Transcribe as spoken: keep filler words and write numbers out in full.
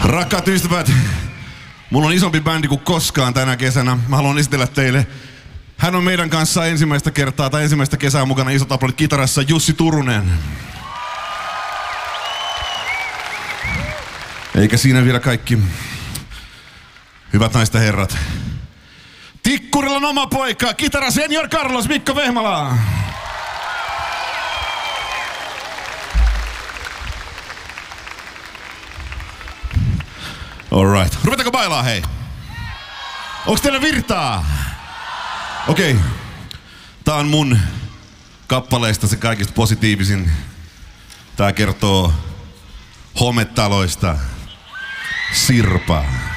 Rakkaat ystävät, mulla on isompi bändi kuin koskaan tänä kesänä. Mä haluan esitellä teille. Hän on meidän kanssa ensimmäistä kertaa tai ensimmäistä kesää mukana isot aplodit kitarassa, Jussi Turunen. Eikä siinä vielä kaikki. Hyvät naiset ja herrat. Tikkurilla on oma poika, kitara senior Carlos Mikko Vehmala. Alright. Ruvetaanko bailaa, hei? Onks teillä virtaa? Okei. Okay. Tää on mun kappaleista se kaikista positiivisin. Tää kertoo hometaloista. Sirpa.